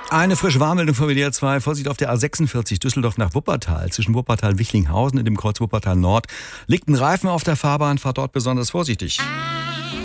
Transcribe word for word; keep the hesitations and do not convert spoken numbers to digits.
Eine frische Warnmeldung von W D R zwei. Vorsicht auf der A sechsundvierzig Düsseldorf nach Wuppertal. Zwischen Wuppertal-Wichlinghausen und dem Kreuz Wuppertal Nord liegt ein Reifen auf der Fahrbahn. Fahrt dort besonders vorsichtig.